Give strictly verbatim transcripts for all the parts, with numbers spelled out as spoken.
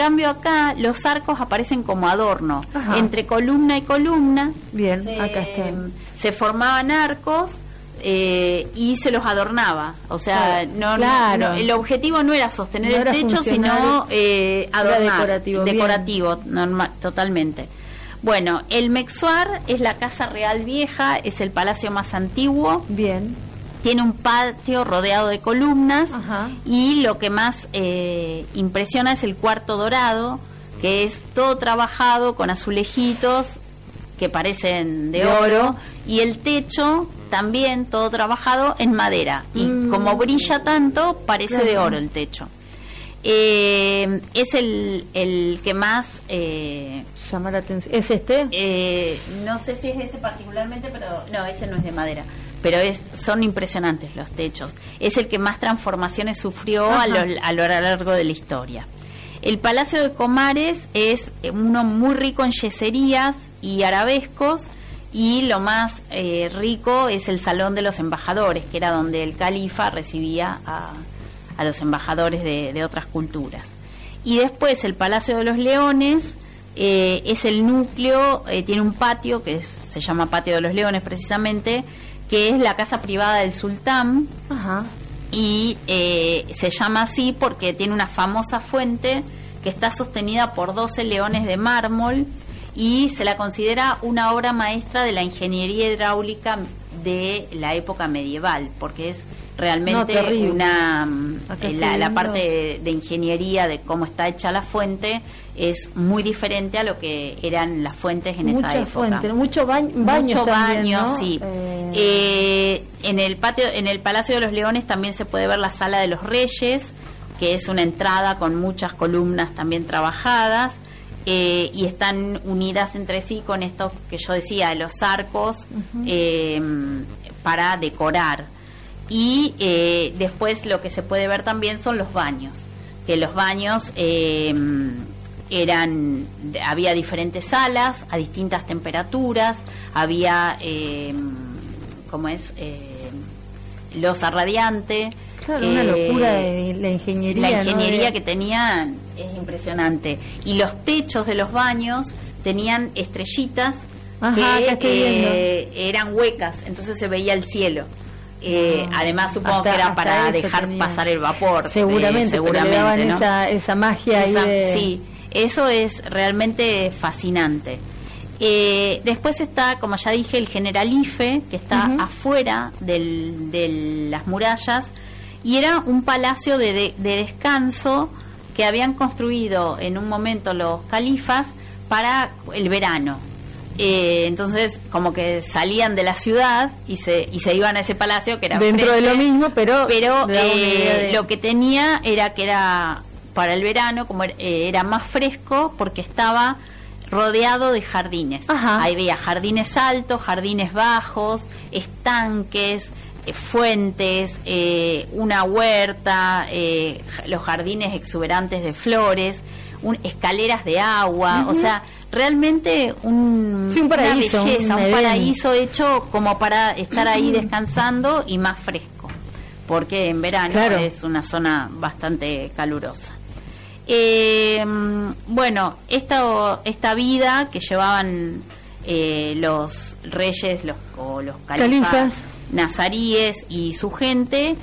cambio acá los arcos aparecen como adorno. Ajá. Entre columna y columna. Bien, se, acá están. Se formaban arcos. Eh, y se los adornaba, o sea, claro, no, claro. no, el objetivo no era sostener no el era techo, sino eh, adornar, era decorativo, decorativo normal, totalmente. Bueno, el Mexuar es la casa real vieja, es el palacio más antiguo. Bien. Tiene un patio rodeado de columnas. Ajá. Y lo que más eh, impresiona es el cuarto dorado, que es todo trabajado con azulejitos que parecen de, de oro, oro, y el techo también todo trabajado en madera, y mm. como brilla tanto parece claro. de oro el techo. Eh, es el, el que más eh, llama la atención. ¿Es este? Eh, no sé si es ese particularmente, pero no, ese no es de madera. Pero es, son impresionantes los techos. Es el que más transformaciones sufrió a lo, a lo largo de la historia. El Palacio de Comares es uno muy rico en yeserías y arabescos, y lo más eh, rico es el Salón de los Embajadores, que era donde el califa recibía a, a los embajadores de, de otras culturas. Y después el Palacio de los Leones eh, es el núcleo, eh, tiene un patio que es, se llama Patio de los Leones precisamente, que es la casa privada del sultán. Ajá. Y eh, se llama así porque tiene una famosa fuente que está sostenida por doce leones de mármol, y se la considera una obra maestra de la ingeniería hidráulica de la época medieval, porque es realmente no, una la, la parte de, de ingeniería de cómo está hecha la fuente es muy diferente a lo que eran las fuentes en Mucha esa época. Fuente, mucho baño, baño mucho también, baño, ¿no? sí. Eh... Eh, en el patio, en el Palacio de los Leones también se puede ver la Sala de los Reyes, que es una entrada con muchas columnas también trabajadas. Eh, y están unidas entre sí con esto que yo decía, los arcos, uh-huh. eh, para decorar. Y eh, después lo que se puede ver también son los baños, que los baños eh, eran, había diferentes salas a distintas temperaturas, había, eh, ¿cómo es? Eh, loza radiante. Claro, una eh, locura de la ingeniería. La ingeniería, ¿no?, de... que tenían es impresionante. Y los techos de los baños tenían estrellitas. Ajá, que eh, eran huecas, entonces se veía el cielo. Eh, no, además supongo hasta, que era para dejar tenía. pasar el vapor. Seguramente, eh, seguramente le daban, ¿no?, esa, esa magia esa, ahí de... Sí, eso es realmente fascinante. Eh, después está, como ya dije, el Generalife, que está uh-huh. afuera del, de las murallas, y era un palacio de, de, de descanso que habían construido en un momento los califas para el verano. Eh, entonces como que salían de la ciudad y se y se iban a ese palacio que era dentro frente, de lo mismo, pero pero eh, de... lo que tenía era que era para el verano, como era, eh, era más fresco porque estaba rodeado de jardines. Ajá. Ahí veía jardines altos, jardines bajos, estanques, eh, fuentes, eh, una huerta, eh, los jardines exuberantes de flores, un, escaleras de agua, uh-huh. o sea, realmente un, sí, un paraíso, una belleza, un, un paraíso hecho como para estar ahí descansando y más fresco, porque en verano claro. es una zona bastante calurosa. Eh, bueno, esta, esta vida que llevaban eh, los reyes los, o los califas, califas nazaríes y su gente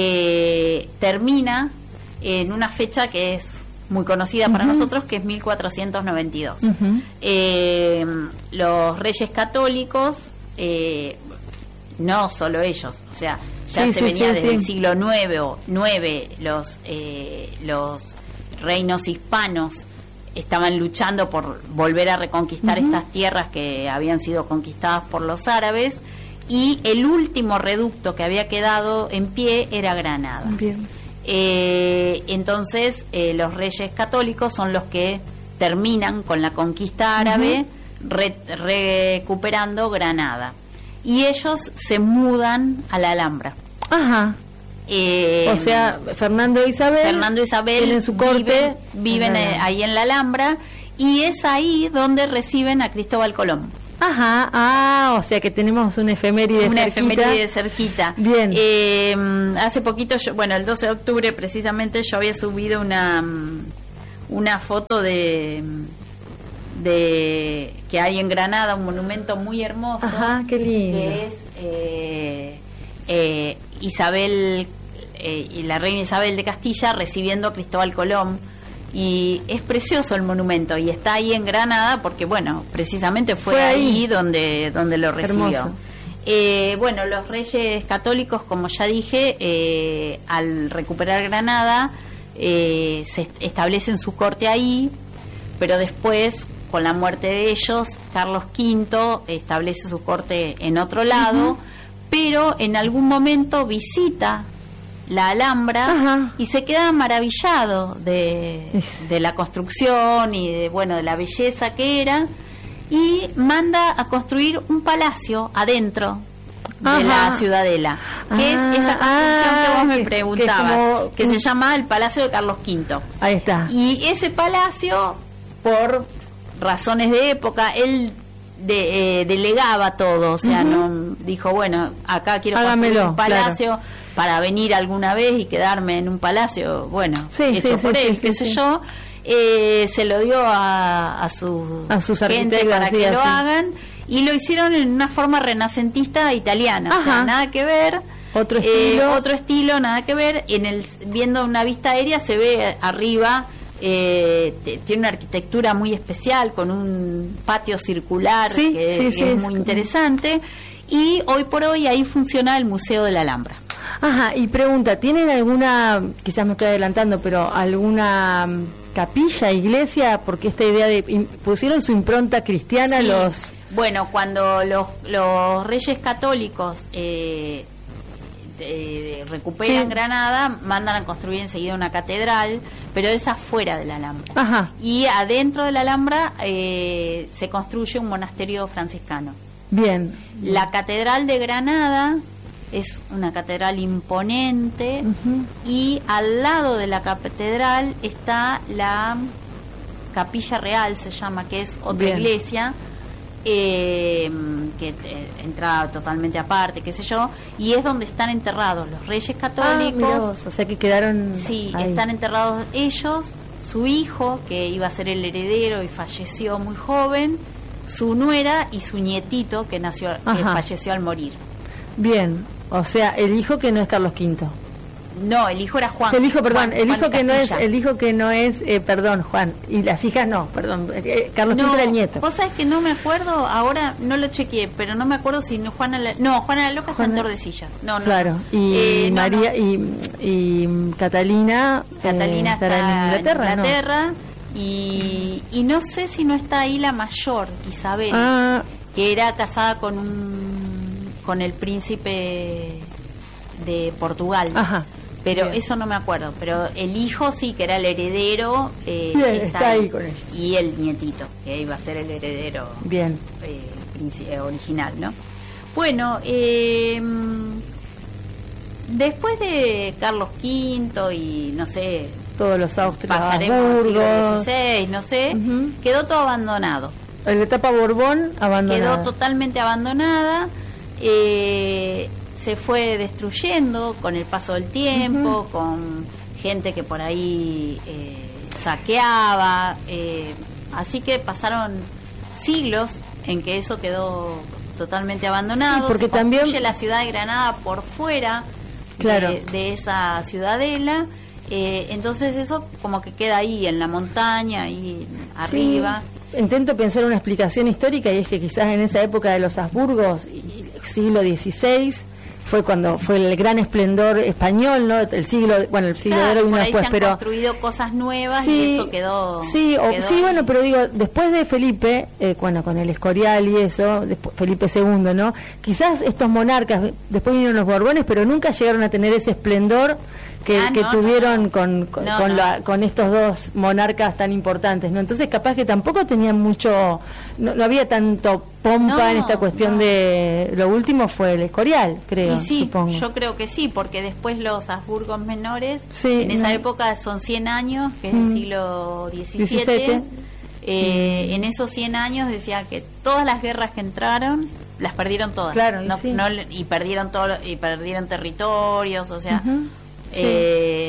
eh, termina en una fecha que es muy conocida uh-huh. para nosotros, que es mil cuatrocientos noventa y dos. Uh-huh. Eh, los reyes católicos, eh, no solo ellos, o sea, ya sí, se sí, venía sí, desde sí. el siglo nueve, nueve los, eh, los reinos hispanos estaban luchando por volver a reconquistar uh-huh. estas tierras que habían sido conquistadas por los árabes, y el último reducto que había quedado en pie era Granada. Bien. Eh, entonces eh, los reyes católicos son los que terminan con la conquista árabe, uh-huh. re, recuperando Granada, y ellos se mudan a la Alhambra. Ajá. Eh, o sea, Fernando e Isabel Fernando e Isabel en su corte viven, viven en ahí en la Alhambra, y es ahí donde reciben a Cristóbal Colón. Ajá, ah, o sea que tenemos una efeméride una cerquita. efeméride cerquita. Bien. Eh, hace poquito, yo, bueno, el doce de octubre precisamente, yo había subido una una foto de de que hay en Granada un monumento muy hermoso. Ajá, qué lindo. Que es eh, eh, Isabel eh, y la reina Isabel de Castilla recibiendo a Cristóbal Colón, y es precioso el monumento y está ahí en Granada porque bueno, precisamente fue, fue ahí, ahí donde donde lo recibió. Eh, bueno, los Reyes Católicos, como ya dije, eh, al recuperar Granada eh, se establecen su corte ahí, pero después, con la muerte de ellos, Carlos quinto establece su corte en otro lado, uh-huh. pero en algún momento visita la Alhambra, ajá, y se queda maravillado de, de la construcción y de, bueno, de la belleza que era, y manda a construir un palacio adentro de ajá. la ciudadela, que ah, es esa construcción ah, que vos me preguntabas, que, como, que se llama el Palacio de Carlos quinto. Ahí está. Y ese palacio, por razones de época, él de, eh, delegaba todo, o sea, uh-huh. no dijo, bueno, acá quiero construir un palacio, claro, para venir alguna vez y quedarme en un palacio, bueno, sí, hecho sí, por sí, él, sí, qué sí, sé sí. yo, eh, se lo dio a, a, su a sus gente para que sí, lo hagan, y lo hicieron en una forma renacentista italiana, ajá, o sea, nada que ver, otro estilo, eh, otro estilo, nada que ver, en el viendo una vista aérea se ve arriba. Eh, t- tiene una arquitectura muy especial con un patio circular, sí, que, sí, que sí, es muy es interesante, y hoy por hoy ahí funciona el Museo de la Alhambra. Ajá, y pregunta, ¿tienen alguna, quizás me estoy adelantando, pero alguna capilla, iglesia? Porque esta idea de, pusieron su impronta cristiana, sí, los... Bueno, cuando los, los Reyes Católicos eh, de, de, recuperan sí. Granada, mandan a construir enseguida una catedral, pero es afuera de la Alhambra. Ajá. Y adentro de la Alhambra eh, se construye un monasterio franciscano. Bien. La Catedral de Granada es una catedral imponente, uh-huh. y al lado de la catedral está la Capilla Real, se llama, que es otra Bien. iglesia, eh, que eh, entra totalmente aparte, qué sé yo, y es donde están enterrados los Reyes Católicos. Ah, mirá vos, o sea que quedaron sí, ahí. Están enterrados ellos, su hijo, que iba a ser el heredero y falleció muy joven, su nuera y su nietito, que nació, que falleció al morir. Bien, o sea, el hijo que no es Carlos quinto. No, el hijo era Juan. El hijo, perdón, Juan, el hijo Juan que Castilla. no es, el hijo que no es, eh, perdón, Juan, y las hijas no, perdón, eh, Carlos no, quinto era el nieto. Vos sabés que no me acuerdo, ahora no lo chequeé, pero no me acuerdo si no Juana la, no, Juana la Loca está en Tordesillas. No, no. Claro, y eh, María no, no. Y, y Catalina, Catalina eh, está en Inglaterra, en Inglaterra ¿no? y, y no sé si no está ahí la mayor, Isabel, ah. que era casada con un con el príncipe de Portugal. Ajá. Pero Bien. eso no me acuerdo, pero el hijo sí, que era el heredero, eh, Bien, está, está ahí con ellos. Y el nietito, que iba a ser el heredero. Bien. Eh, princi- eh, original, ¿no? Bueno, eh, después de Carlos quinto y no sé, todos los Austrias, pasaremos al siglo dieciséis, no sé, uh-huh. quedó todo abandonado. La etapa Borbón abandonada. Quedó totalmente abandonada. Eh, se fue destruyendo con el paso del tiempo, uh-huh. con gente que por ahí eh, saqueaba, eh, así que pasaron siglos en que eso quedó totalmente abandonado. Sí, porque se construye también la ciudad de Granada por fuera, claro. de, de esa ciudadela, eh, entonces eso como que queda ahí en la montaña, ahí arriba. Sí. Intento pensar una explicación histórica, y es que quizás en esa época de los Habsburgos, siglo dieciséis, fue cuando fue el gran esplendor español, ¿no? El siglo, bueno, el siglo claro, de oro vino por ahí después, se han pero construido cosas nuevas, sí, y eso quedó. Sí, o, quedó sí, ahí. Bueno, pero digo, después de Felipe, eh, bueno, con el Escorial y eso, después, Felipe segundo, ¿no? Quizás estos monarcas, después vinieron los Borbones, pero nunca llegaron a tener ese esplendor que, ah, que no, tuvieron no, no. con con, no, con, no. La, con estos dos monarcas tan importantes, ¿no? Entonces capaz que tampoco tenían mucho, no, no había tanto pompa no, en esta cuestión no. de, lo último fue el Escorial, creo, y sí, supongo. yo creo que sí, porque después los Habsburgos menores, sí, en esa no. época son cien años, que es mm. el siglo diecisiete, eh, mm. en esos cien años decía que todas las guerras que entraron las perdieron todas, claro, no, y, sí. no, y perdieron todo, y perdieron territorios, o sea, uh-huh. eh,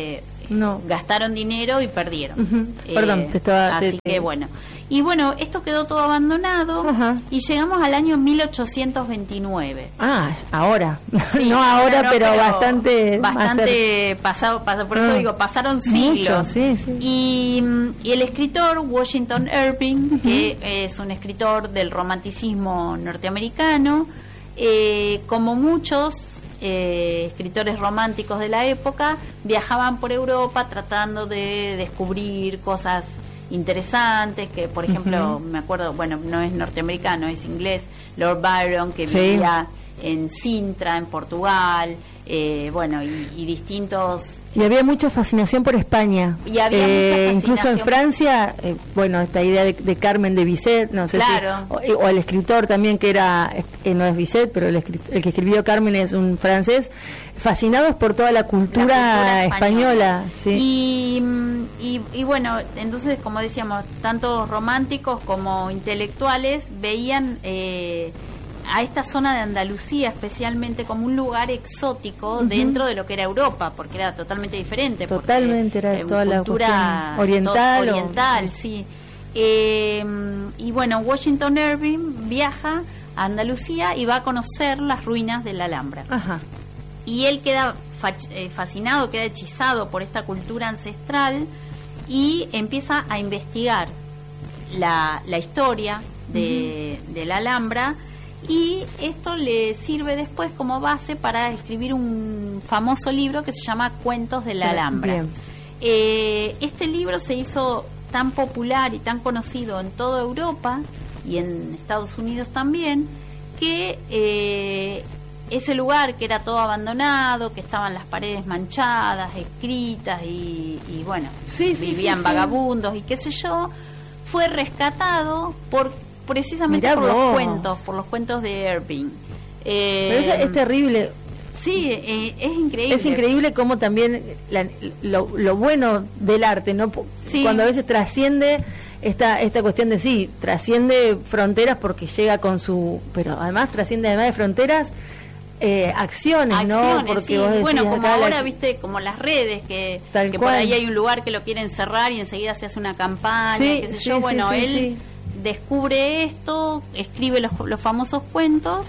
No. Gastaron dinero y perdieron. Uh-huh. eh, Perdón, te estaba... Así te, que bueno. Y bueno, esto quedó todo abandonado. Ajá. Y llegamos al año mil ochocientos veintinueve. Ah, ahora. Sí, no ahora, no, pero, pero bastante... Bastante pasado, pasado, por eso ah, digo, pasaron siglos. Mucho, sí, sí. Y, y el escritor Washington Irving, uh-huh. que es un escritor del romanticismo norteamericano, eh, como muchos eh, escritores románticos de la época, viajaban por Europa tratando de descubrir cosas interesantes, que por ejemplo, uh-huh. me acuerdo, bueno, no es norteamericano, es inglés, Lord Byron, que sí. vivía en Sintra, en Portugal, eh, bueno, y, y distintos... Y había mucha fascinación por España. Y había eh, mucha incluso en Francia, eh, bueno, esta idea de, de Carmen de Bizet, no sé claro. si... O, o el escritor también, que era, eh, no es Bizet, pero el, el que escribió Carmen es un francés, fascinados por toda la cultura, la cultura española. española sí. y, y, y bueno, entonces, como decíamos, tanto románticos como intelectuales veían... Eh, a esta zona de Andalucía especialmente como un lugar exótico uh-huh. dentro de lo que era Europa, porque era totalmente diferente. Totalmente, porque, era eh, toda cultura la oriental. To- oriental, o... sí. Eh, y bueno, Washington Irving viaja a Andalucía y va a conocer las ruinas de la Alhambra. Ajá. Y él queda fach- eh, fascinado, queda hechizado por esta cultura ancestral y empieza a investigar la, la historia de, uh-huh. de la Alhambra. Y esto le sirve después como base para escribir un famoso libro que se llama Cuentos de la Alhambra. Eh, este libro se hizo tan popular y tan conocido en toda Europa y en Estados Unidos también, que eh, ese lugar que era todo abandonado, que estaban las paredes manchadas, escritas y, y bueno, sí, sí, vivían sí, vagabundos sí. y qué sé yo, fue rescatado por precisamente Mirá por vos. los cuentos, por los cuentos de Irving. Eh, Pero eso es terrible. Sí, eh, es increíble. Es increíble cómo también la, lo, lo bueno del arte, ¿no? Sí. Cuando a veces trasciende esta esta cuestión de sí, trasciende fronteras porque llega con su... Pero además trasciende además de fronteras... Eh, acciones, acciones, ¿no? Porque sí. vos decís, bueno, como acá ahora, la... viste, como las redes, que, Tal que cual. por ahí hay un lugar que lo quieren cerrar y enseguida se hace una campaña, sí, qué sé sí, yo. sí, Bueno, sí, él sí. descubre esto, escribe los, los famosos cuentos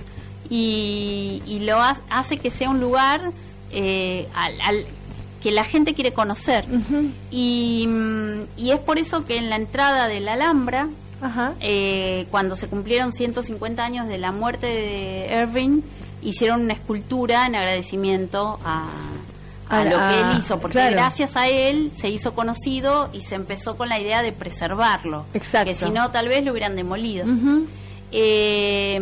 y, y lo ha, hace que sea un lugar eh, al, al que la gente quiere conocer. Uh-huh. y, y es por eso que en la entrada de la Alhambra, Ajá. eh, cuando se cumplieron ciento cincuenta años de la muerte de Irving, hicieron una escultura en agradecimiento a, a, a lo que él hizo, porque claro. gracias a él se hizo conocido y se empezó con la idea de preservarlo. Exacto. Que si no, tal vez lo hubieran demolido. Uh-huh. Eh,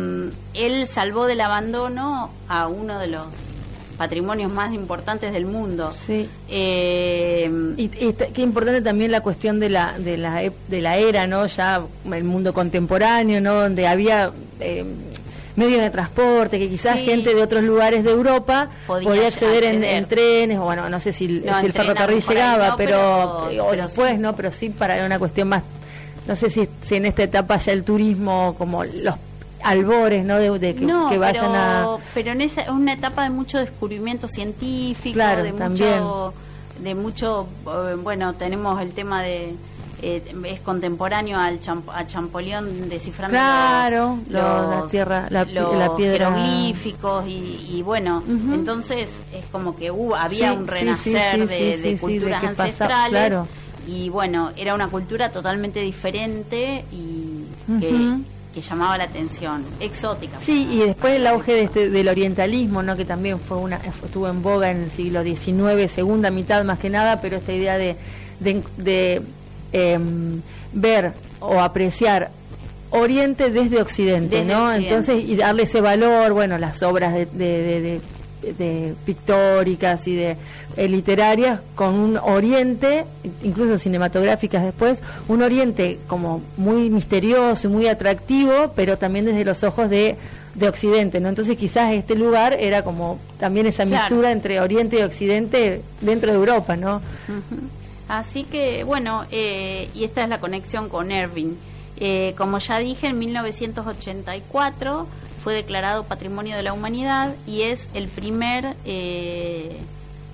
él salvó del abandono a uno de los patrimonios más importantes del mundo. Sí. Eh, y, y t- qué importante también la cuestión de la de la de la era, ¿no? Ya el mundo contemporáneo, ¿no? Donde había eh, medios de transporte, que quizás sí. gente de otros lugares de Europa podía, podía acceder, acceder. En, en trenes, o bueno, no sé si, no, si el ferrocarril por llegaba, ahí no, pero, pero, o pero después, sí. ¿no? Pero sí para una cuestión más, no sé si, si en esta etapa ya el turismo, como los albores, ¿no? De, de que, no, que vayan pero, a... pero en esa una etapa de mucho descubrimiento científico, Claro, de también. mucho, de mucho, eh, bueno, tenemos el tema de eh, es contemporáneo al Champ- a Champollion descifrando Claro, los, lo- la los- tierra, la- los la piedra. jeroglíficos y, y bueno, Ujú. entonces es como que uh, había Sí, un sí, renacer sí, sí, de, sí, de sí, sí, culturas de que pasa- ancestrales claro. y bueno, era una cultura totalmente diferente y que Ujú. que llamaba la atención, exótica. Sí, y después el auge de este, del orientalismo, ¿no? Que también fue una fue- estuvo en boga en el siglo diecinueve, segunda mitad más que nada, pero esta idea de, de, de em, ver o apreciar Oriente desde Occidente, Desde ¿no? Occidente. Entonces, y darle ese valor, bueno, las obras de, de, de, de- de pictóricas y de eh, literarias con un Oriente, incluso cinematográficas después, un Oriente como muy misterioso y muy atractivo, pero también desde los ojos de, de Occidente, ¿no? Entonces quizás este lugar era como también esa Claro. mixtura entre Oriente y Occidente dentro de Europa, ¿no? Ujú. Así que, bueno, eh, y esta es la conexión con Irving. Eh, como ya dije, en mil novecientos ochenta y cuatro fue declarado Patrimonio de la Humanidad y es el primer eh,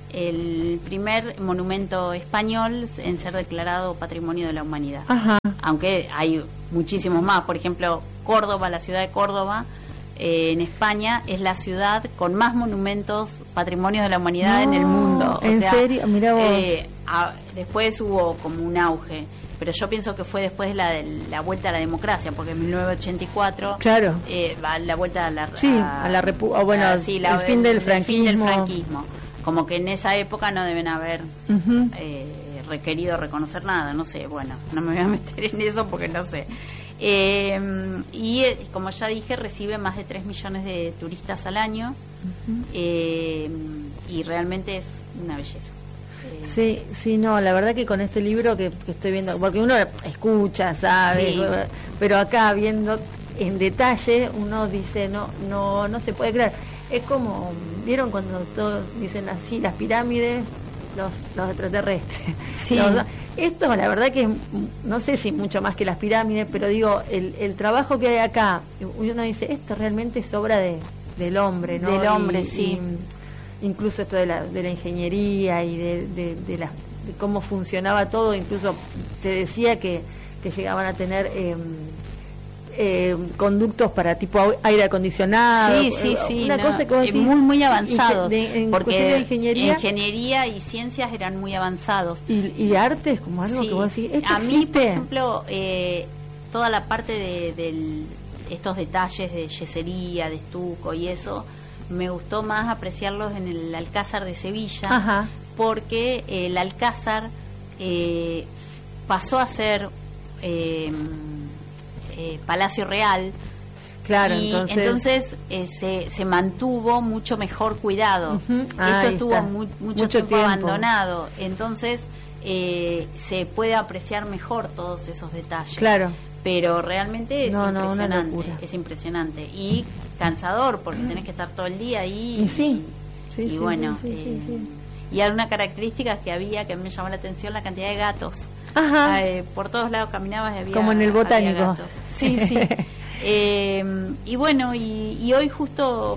el primer monumento español en ser declarado Patrimonio de la Humanidad. Ajá. Aunque hay muchísimos más. Por ejemplo, Córdoba, la ciudad de Córdoba, eh, en España, es la ciudad con más monumentos Patrimonios de la Humanidad No, en el mundo. O ¿en sea, serio? Mirá vos. eh, a, después hubo como un auge, pero yo pienso que fue después de la, de la vuelta a la democracia, porque en mil novecientos ochenta y cuatro, claro, eh, la vuelta a la, sí, a, a la repu o bueno, a, sí, la, el fin del el franquismo. fin del franquismo. Como que en esa época no deben haber Uh-huh. eh, requerido reconocer nada, no sé, bueno, no me voy a meter en eso porque no sé. Eh, y eh, como ya dije, recibe más de tres millones de turistas al año. Uh-huh. eh, y realmente es una belleza. Sí, sí, no, la verdad que con este libro que, que estoy viendo, porque uno escucha, sabe, Sí. pero acá viendo en detalle uno dice, no, no, no se puede creer. Es como, ¿vieron cuando todos dicen así, las pirámides, los, los extraterrestres? Sí. Los- esto la verdad que es, no sé si mucho más que las pirámides, pero digo, el, el trabajo que hay acá, uno dice, esto realmente es obra de, del hombre, ¿no? Del hombre, Y- sí. y, incluso esto de la, de la ingeniería y de, de, de, la, de cómo funcionaba todo, incluso se decía que, que llegaban a tener eh, eh, conductos para tipo au- aire acondicionado, Sí, sí, sí, una no, cosa que vos eh, decís, muy, muy avanzados, inge- de- en porque cuestión de ingeniería ingeniería y ciencias eran muy avanzados. y, y arte es como algo Sí. que vos decís, ¿esto A mí, existe? por ejemplo, eh, toda la parte de del, estos detalles de yesería, de estuco y eso, me gustó más apreciarlos en el Alcázar de Sevilla, Ajá. porque el Alcázar eh, pasó a ser eh, eh, Palacio Real. Claro, y entonces, entonces eh, se, se mantuvo mucho mejor cuidado. Ujú. Ah, Esto ahí estuvo está. mu- mucho, Mucho tiempo, tiempo. abandonado. Entonces eh, se puede apreciar mejor todos esos detalles. claro, Pero realmente es No, no, una impresionante. locura. Es impresionante. Y cansador, porque tenés que estar todo el día ahí. y sí, sí, y sí, bueno, sí, sí, eh, sí, sí. y alguna característica que había que me llamó la atención, la cantidad de gatos. Ajá. Eh, por todos lados caminabas y había Como en el había botánico. gatos. Sí, sí. Eh, y bueno, y, y hoy justo,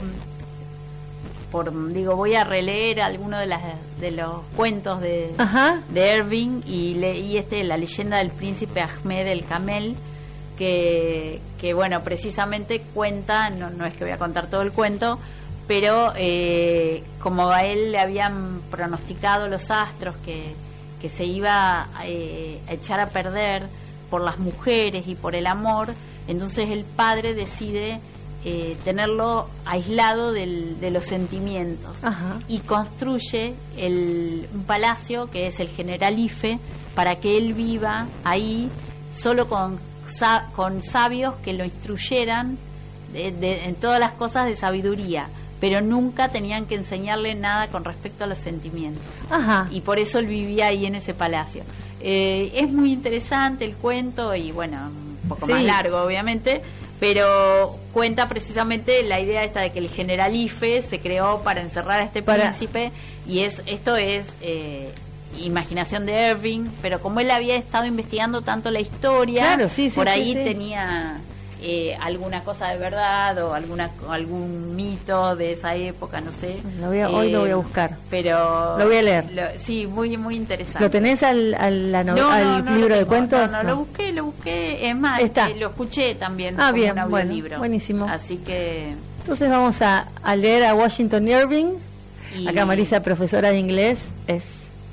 por digo, voy a releer algunos de las de los cuentos de, Ajá. de Irving y leí este La leyenda del príncipe Ahmed el Camel, que, que bueno, precisamente cuenta, no, no es que voy a contar todo el cuento, pero eh, como a él le habían pronosticado los astros que, que se iba eh, a echar a perder por las mujeres y por el amor, entonces el padre decide eh, tenerlo aislado del, de los sentimientos. Ajá. Y construye el, un palacio que es el Generalife para que él viva ahí solo con, sa- con sabios que lo instruyeran de, de- en todas las cosas de sabiduría, pero nunca tenían que enseñarle nada con respecto a los sentimientos. Ajá. Y por eso él vivía ahí en ese palacio. Eh, es muy interesante el cuento y bueno, un poco más Sí. largo obviamente, pero cuenta precisamente la idea esta de que el Generalife se creó para encerrar a este Para- príncipe y es esto es eh, imaginación de Irving, pero como él había estado investigando tanto la historia, Claro, sí, sí, por sí, ahí sí. tenía eh, alguna cosa de verdad o alguna algún mito de esa época, no sé. Lo voy a- hoy lo voy a buscar. Pero Lo voy a leer. lo- sí, muy muy interesante. ¿Lo tenés al, al, la no- No, al no, no libro lo de tengo. cuentos? No, no, lo busqué, lo busqué. Es más, Está. eh, lo escuché también Ah, como bien, un bueno, audiolibro. buenísimo. Así que... Entonces vamos a, a leer a Washington Irving. y- Acá Marisa, profesora de inglés, es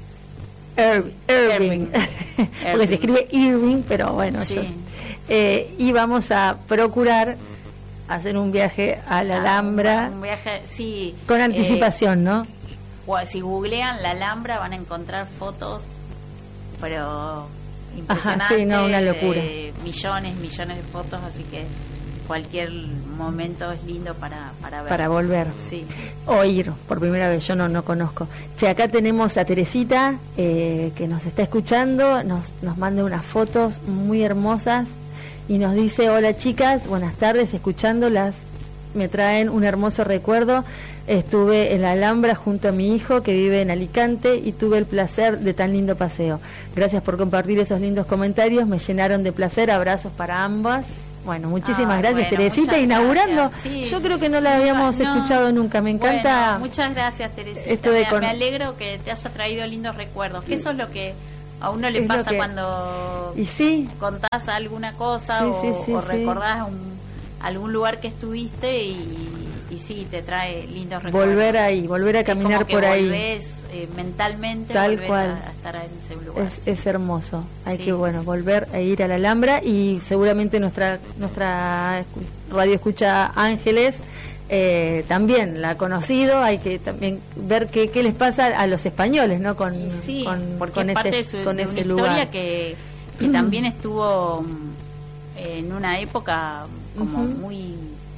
Ir- Irving. Irving. Porque se escribe Irving, pero bueno, Sí. yo. Eh, y vamos a procurar hacer un viaje a la Ah, Alhambra Un, un viaje, sí. con eh, anticipación, ¿no? o si googlean la Alhambra van a encontrar fotos, pero impresionantes. sí, no, una locura. de millones, millones de fotos, así que cualquier momento es lindo para, para ver. Para volver. Sí. O ir por primera vez, yo no no conozco. Che, acá tenemos a Teresita eh, que nos está escuchando, nos, nos manda unas fotos muy hermosas y nos dice, hola chicas, buenas tardes, escuchándolas, me traen un hermoso recuerdo. Estuve en la Alhambra junto a mi hijo que vive en Alicante y tuve el placer de tan lindo paseo. Gracias por compartir esos lindos comentarios, me llenaron de placer, abrazos para ambas. Bueno, muchísimas ah, gracias, bueno, Teresita, inaugurando. Sí. Yo creo que no la habíamos no, escuchado nunca. Me encanta. Bueno, muchas gracias, Teresita. Esto de me, con... me alegro que te haya traído lindos recuerdos. Que eso es lo que a uno le es pasa que... cuando y sí. contás alguna cosa sí, o, sí, sí, o sí. recordás un, algún lugar que estuviste y, y sí, te trae lindos recuerdos. Volver ahí, volver a caminar por ahí. Volvés, eh, mentalmente, tal volver cual. A, a estar en ese lugar. Es, es hermoso. Hay sí. que, bueno, volver a ir a la Alhambra y seguramente nuestra nuestra radio escucha Ángeles eh, también la ha conocido. Hay que también ver qué, qué les pasa a los españoles, ¿no? Con, sí, con, porque con es ese, parte de, su, con de ese una lugar. historia que, que mm. también estuvo en una época como uh-huh. muy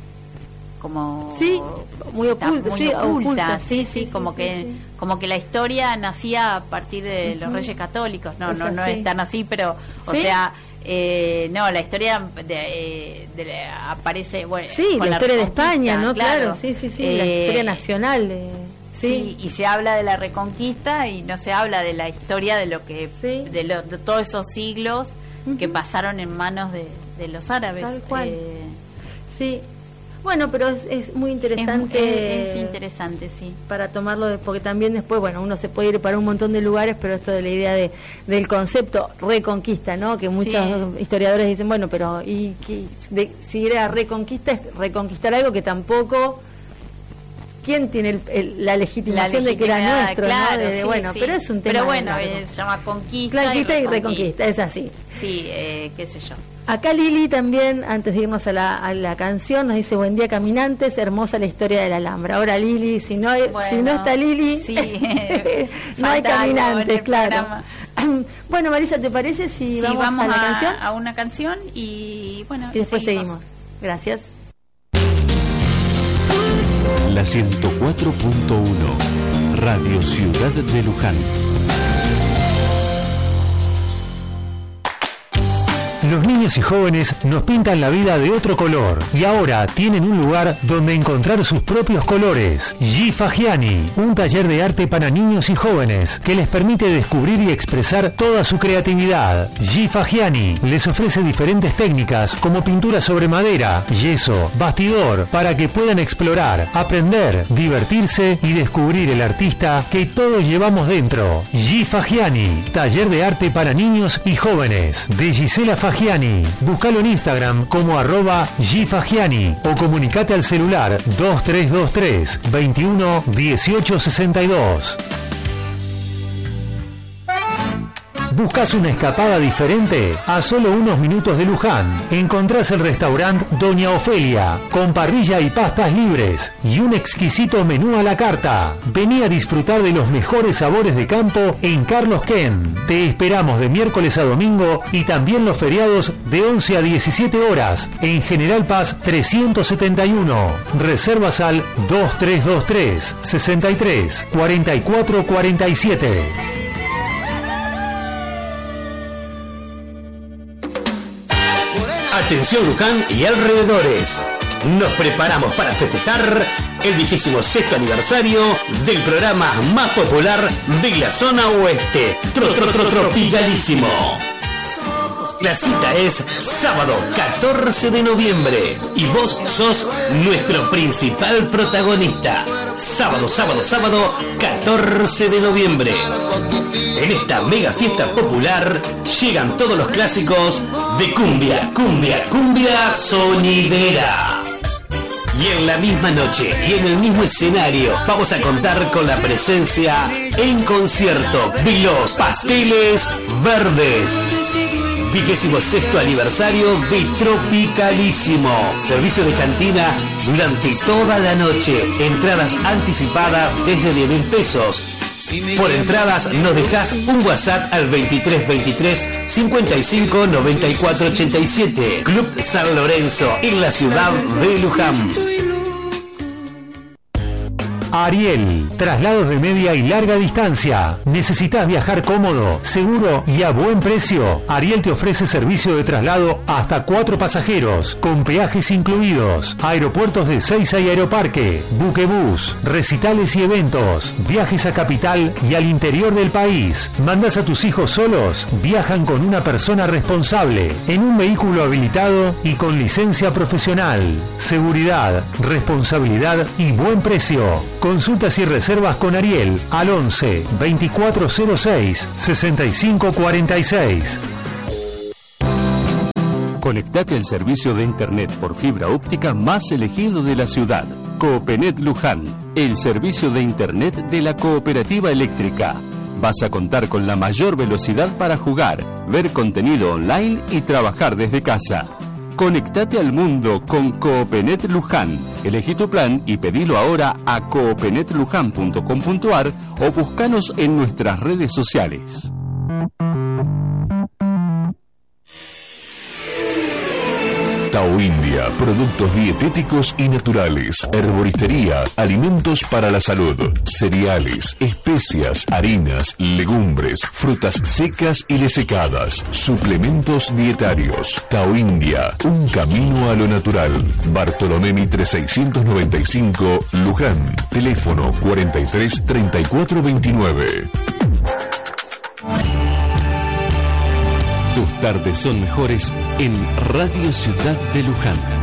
como sí muy oculta, muy sí, oculta, oculta sí, sí, sí, como sí, que sí. como que la historia nacía a partir de uh-huh. los Reyes Católicos, no, es no, no es tan así, pero o ¿sí? sea, eh, no, la historia de, de, de, aparece, bueno, sí, con la historia de España, ¿no? Claro, claro sí, sí, sí, eh, la historia nacional de sí. sí, y se habla de la Reconquista y no se habla de la historia de lo que sí. de, lo, de todos esos siglos uh-huh. que pasaron en manos de, de los árabes. Tal cual. Eh, sí. Bueno, pero es, es muy interesante. Es, es, es interesante, sí. Para tomarlo, de, porque también después, bueno, uno se puede ir para un montón de lugares, pero esto de la idea de del concepto reconquista, ¿no? Que muchos sí. historiadores dicen, bueno, pero y que, de, si era reconquista, es reconquistar algo que tampoco... ¿Quién tiene el, el, la, legitimación la de que era nuestro? Claro, ¿no? de, sí, bueno, sí. pero es un tema. Pero bueno, eh, se llama conquista. Conquista y, y reconquista, es así. Sí, eh, qué sé yo. Acá Lili también, antes de irnos a la, a la canción, nos dice: buen día, caminantes, hermosa la historia de la Alhambra. Ahora Lili, si no, hay, bueno, si no está Lili, sí, no hay caminantes, claro. Bueno, Marisa, ¿te parece si sí, vamos, vamos a la a, canción? A una canción y bueno, y después seguimos. seguimos. Gracias. La ciento cuatro punto uno, Radio Ciudad de Luján. Los niños y jóvenes nos pintan la vida de otro color y ahora tienen un lugar donde encontrar sus propios colores. G. Fagiani, un taller de arte para niños y jóvenes que les permite descubrir y expresar toda su creatividad. G. Fagiani les ofrece diferentes técnicas como pintura sobre madera, yeso, bastidor, para que puedan explorar, aprender, divertirse y descubrir el artista que todos llevamos dentro. G. Fagiani, taller de arte para niños y jóvenes, de Gisela Fagiani. Búscalo en Instagram como arroba gfagiani o comunicate al celular dos tres dos tres, veintiuno, dieciocho sesenta y dos. ¿Buscas una escapada diferente? A solo unos minutos de Luján encontrás el restaurante Doña Ofelia, con parrilla y pastas libres y un exquisito menú a la carta. Vení a disfrutar de los mejores sabores de campo en Carlos Ken. Te esperamos de miércoles a domingo y también los feriados de once a diecisiete horas en General Paz trescientos setenta y uno. Reservas al dos tres dos tres, sesenta y tres, cuarenta y cuatro cuarenta y siete. Atención Luján y alrededores. Nos preparamos para festejar el vigésimo sexto aniversario del programa más popular de la zona oeste, Tro, tro, tro, Tropicalísimo. La cita es sábado catorce de noviembre y vos sos nuestro principal protagonista. Sábado, sábado, sábado, catorce de noviembre. En esta mega fiesta popular llegan todos los clásicos de cumbia, cumbia, cumbia sonidera. Y en la misma noche y en el mismo escenario vamos a contar con la presencia en concierto de los Pasteles Verdes. Vigésimo sexto aniversario de Tropicalísimo. Servicio de cantina durante toda la noche. Entradas anticipadas desde diez mil pesos. Por entradas nos dejás un WhatsApp al veintitrés veintitrés cincuenta y cinco noventa y cuatro ochenta y siete. Club San Lorenzo en la ciudad de Luján. Ariel, traslados de media y larga distancia. ¿Necesitas viajar cómodo, seguro y a buen precio? Ariel te ofrece servicio de traslado hasta cuatro pasajeros, con peajes incluidos, aeropuertos de Seiza y Aeroparque, buquebús, recitales y eventos, viajes a capital y al interior del país. ¿Mandas a tus hijos solos? Viajan con una persona responsable, en un vehículo habilitado y con licencia profesional. Seguridad, responsabilidad y buen precio. Consultas y reservas con Ariel al once veinticuatro cero seis sesenta y cinco cuarenta y seis. Conectate al servicio de Internet por fibra óptica más elegido de la ciudad. Coopenet Luján, el servicio de Internet de la Cooperativa Eléctrica. Vas a contar con la mayor velocidad para jugar, ver contenido online y trabajar desde casa. Conectate al mundo con Coopenet Luján. Elegí tu plan y pedilo ahora a coopenet luján punto com punto ar o búscanos en nuestras redes sociales. Tao India, productos dietéticos y naturales, herboristería, alimentos para la salud, cereales, especias, harinas, legumbres, frutas secas y desecadas, suplementos dietarios. Tao India, un camino a lo natural. Bartolomé Mitre seiscientos noventa y cinco, Luján. Teléfono cuarenta y tres treinta y cuatro veintinueve. Tus tardes son mejores en Radio Ciudad de Luján.